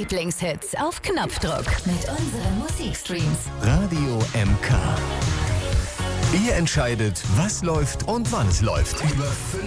Lieblingshits auf Knopfdruck mit unseren Musikstreams. Radio MK. Ihr entscheidet, was läuft und wann es läuft.